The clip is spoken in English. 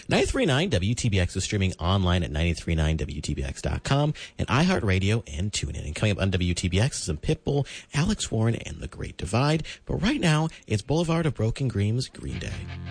93.9 WTBX is streaming online at 939WTBX.com and iHeartRadio and TuneIn. And coming up on WTBX is some Pitbull, Alex Warren, and The Great Divide. But right now, it's Boulevard of Broken Dreams, Green Day.